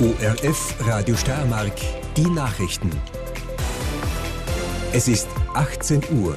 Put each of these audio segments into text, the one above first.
ORF Radio Steiermark, die Nachrichten. Es ist 18 Uhr.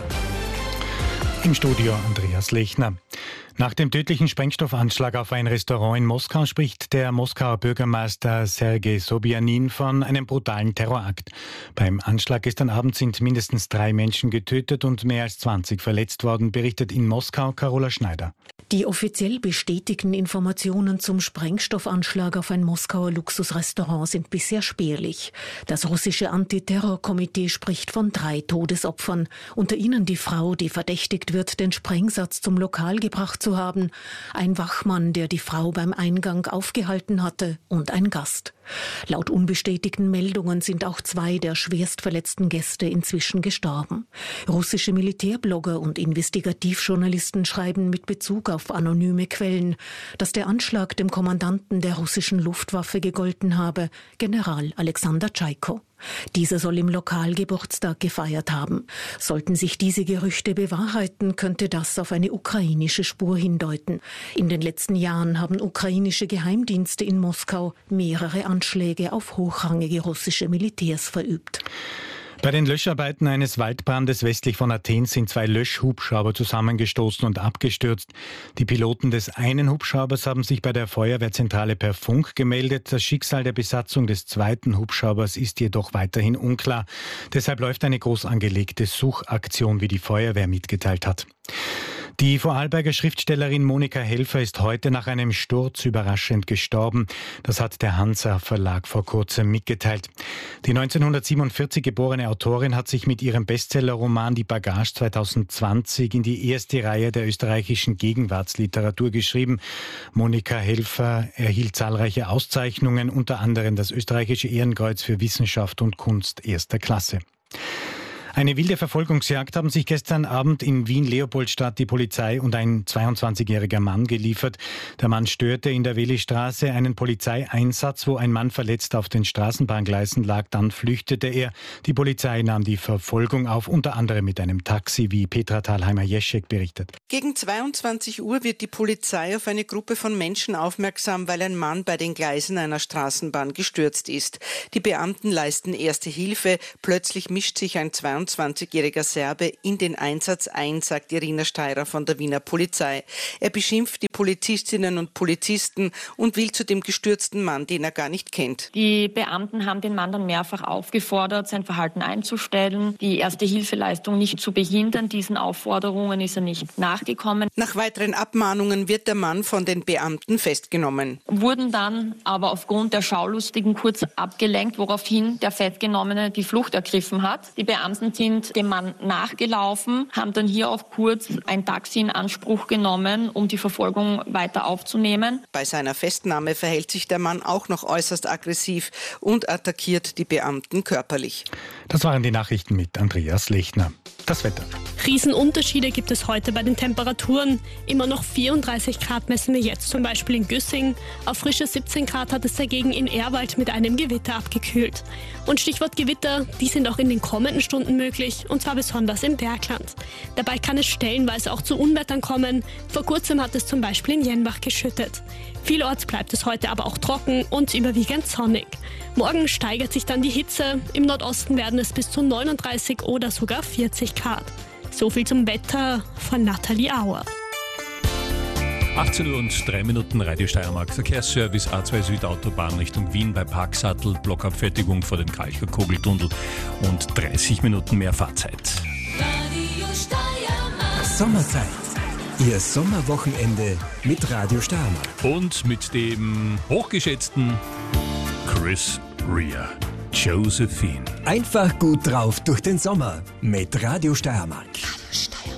Im Studio Andreas Lechner. Nach dem tödlichen Sprengstoffanschlag auf ein Restaurant in Moskau spricht der Moskauer Bürgermeister Sergei Sobjanin von einem brutalen Terrorakt. Beim Anschlag gestern Abend sind mindestens 3 Menschen getötet und mehr als 20 verletzt worden, berichtet in Moskau Carola Schneider. Die offiziell bestätigten Informationen zum Sprengstoffanschlag auf ein Moskauer Luxusrestaurant sind bisher spärlich. Das russische Antiterrorkomitee spricht von 3 Todesopfern, unter ihnen die Frau, die verdächtigt wird, den Sprengsatz zum Lokal gebracht zu haben, ein Wachmann, der die Frau beim Eingang aufgehalten hatte, und ein Gast. Laut unbestätigten Meldungen sind auch 2 der schwerst verletzten Gäste inzwischen gestorben. Russische Militärblogger und Investigativjournalisten schreiben mit Bezug auf anonyme Quellen, dass der Anschlag dem Kommandanten der russischen Luftwaffe gegolten habe, General Alexander Tschaiko. Dieser soll im Lokal Geburtstag gefeiert haben. Sollten sich diese Gerüchte bewahrheiten, könnte das auf eine ukrainische Spur hindeuten. In den letzten Jahren haben ukrainische Geheimdienste in Moskau mehrere Anschläge auf hochrangige russische Militärs verübt. Bei den Löscharbeiten eines Waldbrandes westlich von Athen sind 2 Löschhubschrauber zusammengestoßen und abgestürzt. Die Piloten des einen Hubschraubers haben sich bei der Feuerwehrzentrale per Funk gemeldet. Das Schicksal der Besatzung des 2. Hubschraubers ist jedoch weiterhin unklar. Deshalb läuft eine groß angelegte Suchaktion, wie die Feuerwehr mitgeteilt hat. Die Vorarlberger Schriftstellerin Monika Helfer ist heute nach einem Sturz überraschend gestorben. Das hat der Hansa Verlag vor kurzem mitgeteilt. Die 1947 geborene Autorin hat sich mit ihrem Bestsellerroman Die Bagage 2020 in die erste Reihe der österreichischen Gegenwartsliteratur geschrieben. Monika Helfer erhielt zahlreiche Auszeichnungen, unter anderem das österreichische Ehrenkreuz für Wissenschaft und Kunst 1. Klasse. Eine wilde Verfolgungsjagd haben sich gestern Abend in Wien-Leopoldstadt die Polizei und ein 22-jähriger Mann geliefert. Der Mann störte in der Welistraße einen Polizeieinsatz, wo ein Mann verletzt auf den Straßenbahngleisen lag. Dann flüchtete er. Die Polizei nahm die Verfolgung auf, unter anderem mit einem Taxi, wie Petra Thalheimer-Jeschek berichtet. Gegen 22 Uhr wird die Polizei auf eine Gruppe von Menschen aufmerksam, weil ein Mann bei den Gleisen einer Straßenbahn gestürzt ist. Die Beamten leisten erste Hilfe. Plötzlich mischt sich ein 22-jähriger Serbe in den Einsatz ein, sagt Irina Steirer von der Wiener Polizei. Er beschimpft die Polizistinnen und Polizisten und will zu dem gestürzten Mann, den er gar nicht kennt. Die Beamten haben den Mann dann mehrfach aufgefordert, sein Verhalten einzustellen, die Erste-Hilfeleistung nicht zu behindern. Diesen Aufforderungen ist er nicht nachgekommen. Nach weiteren Abmahnungen wird der Mann von den Beamten festgenommen. Wurden dann aber aufgrund der Schaulustigen kurz abgelenkt, woraufhin der Festgenommene die Flucht ergriffen hat. Die Beamten sind dem Mann nachgelaufen, haben dann hier auch kurz ein Taxi in Anspruch genommen, um die Verfolgung weiter aufzunehmen. Bei seiner Festnahme verhält sich der Mann auch noch äußerst aggressiv und attackiert die Beamten körperlich. Das waren die Nachrichten mit Andreas Lechner. Das Wetter. Riesenunterschiede gibt es heute bei den Temperaturen. Immer noch 34 Grad messen wir jetzt zum Beispiel in Güssing. Auf frische 17 Grad hat es dagegen in Ehrwald mit einem Gewitter abgekühlt. Und Stichwort Gewitter, die sind auch in den kommenden Stunden möglich, und zwar besonders im Bergland. Dabei kann es stellenweise auch zu Unwettern kommen. Vor kurzem hat es zum Beispiel in Jenbach geschüttet. Vielorts bleibt es heute aber auch trocken und überwiegend sonnig. Morgen steigert sich dann die Hitze. Im Nordosten werden es bis zu 39 oder sogar 40 Grad. So viel zum Wetter von Nathalie Auer. 18 Uhr und 3 Minuten, Radio Steiermark, Verkehrsservice A2 Südautobahn Richtung Wien bei Parksattel, Blockabfertigung vor dem Kalcher Kogeltunnel und 30 Minuten mehr Fahrzeit. Radio Steiermark. Sommerzeit. Ihr Sommerwochenende mit Radio Steiermark. Und mit dem hochgeschätzten Chris Rea. Josephine. Einfach gut drauf durch den Sommer mit Radio Steiermark.